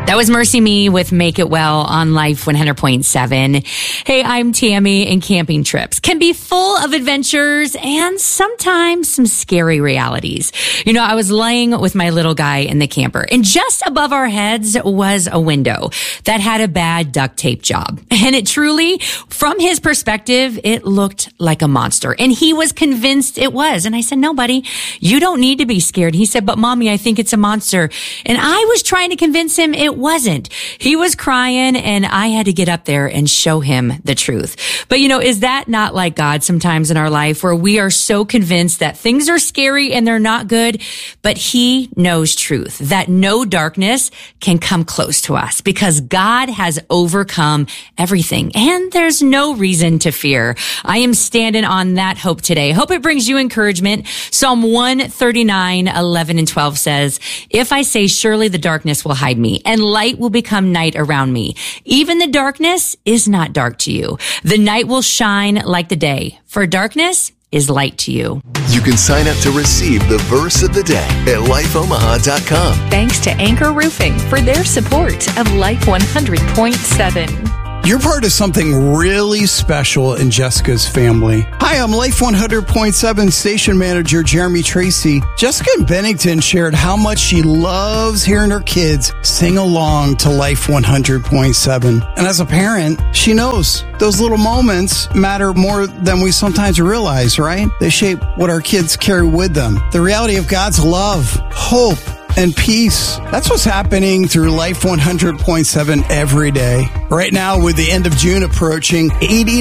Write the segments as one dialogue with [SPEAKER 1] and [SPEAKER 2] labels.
[SPEAKER 1] That was Mercy Me with Make It Well on Life 100.7. Hey, I'm Tammy, and camping trips can be full of adventures and sometimes some scary realities. You know, I was laying with my little guy in the camper, and just above our heads was a window that had a bad duct tape job. And it truly, from his perspective, it looked like a monster. And he was convinced it was. And I said, no, buddy, you don't need to be scared. He said, but Mommy, I think it's a monster. And I was trying to convince him it wasn't. He was crying, and I had to get up there and show him the truth. But you know, is that not like God sometimes in our life, where we are so convinced that things are scary and they're not good, but he knows truth, that no darkness can come close to us because God has overcome everything and there's no reason to fear. I am standing on that hope today. Hope it brings you encouragement. Psalm 139, 11 and 12 says, if I say surely the darkness will hide me and light will become night around me, even the darkness is not dark to you. The night will shine like the day, for darkness is light to you.
[SPEAKER 2] You can sign up to receive the verse of the day at lifeomaha.com.
[SPEAKER 3] Thanks to Anchor Roofing for their support of Life 100.7.
[SPEAKER 4] You're part of something really special in Jessica's family. Hi, I'm Life 100.7 station manager Jeremy Tracy. Jessica in Bennington shared how much she loves hearing her kids sing along to Life 100.7. And as a parent, she knows those little moments matter more than we sometimes realize, right? They shape what our kids carry with them. The reality of God's love, hope, and peace. That's what's happening through Life 100.7 every day. Right now, with the end of June approaching,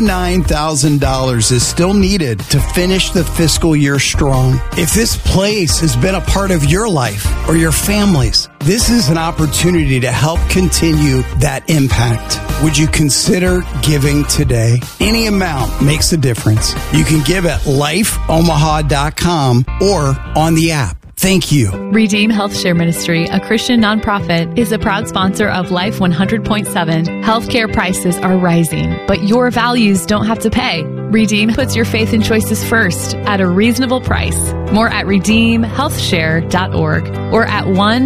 [SPEAKER 4] $89,000 is still needed to finish the fiscal year strong. If this place has been a part of your life or your family's, this is an opportunity to help continue that impact. Would you consider giving today? Any amount makes a difference. You can give at lifeomaha.com or on the app. Thank you.
[SPEAKER 3] Redeem Health Share Ministry, a Christian nonprofit, is a proud sponsor of Life 100.7. Healthcare prices are rising, but your values don't have to pay. Redeem puts your faith and choices first at a reasonable price. More at redeemhealthshare.org or at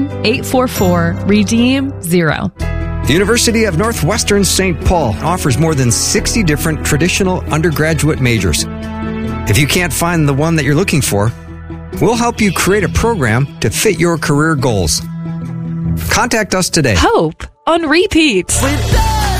[SPEAKER 3] 1-844-REDEEM-0.
[SPEAKER 5] The University of Northwestern St. Paul offers more than 60 different traditional undergraduate majors. If you can't find the one that you're looking for, we'll help you create a program to fit your career goals. Contact us today.
[SPEAKER 3] Hope on repeat.